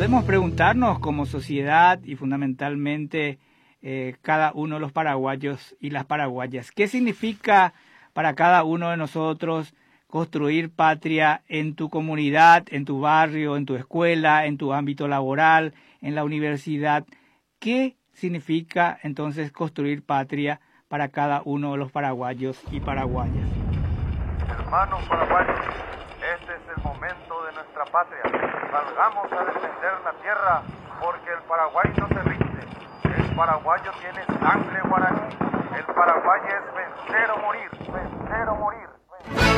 podemos preguntarnos como sociedad y fundamentalmente cada uno de los paraguayos y las paraguayas, ¿qué significa para cada uno de nosotros construir patria en tu comunidad, en tu barrio, en tu escuela, en tu ámbito laboral, en la universidad? ¿Qué significa entonces construir patria para cada uno de los paraguayos y paraguayas? Hermanos paraguayos, este es el momento de nuestra patria. Salgamos a defender la tierra, porque el Paraguay no se rinde. El paraguayo tiene sangre guaraní. El Paraguay es vencer o morir, vencer o morir.